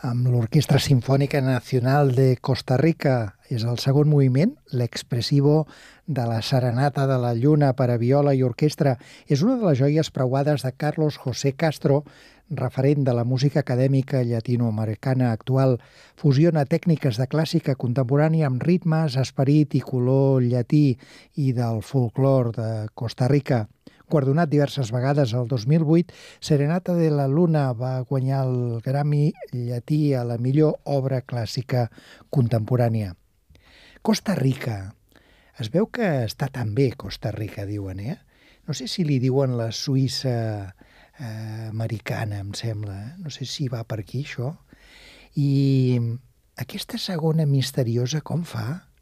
amb l'Orquestra Simfònica Nacional de Costa Rica. És el segon moviment, l'expressivo de la Serenata de la Lluna per a viola i orquestra. És una de les joies preuades de Carlos José Castro, referent de la música acadèmica llatinoamericana actual. Fusiona tècniques de clàssica contemporània amb ritmes, esperit i color llatí i del folklore de Costa Rica. Guardonat diverses vegades el 2008, Serenata de la Luna va guanyar el Grammy llatí a la millor obra clàssica contemporània. Costa Rica. Es veu que està tan bé Costa Rica, diuen, eh? No sé si li diuen la Suïssa americana, em sembla. No sé si va per aquí, això. I aquesta segona misteriosa, com fa?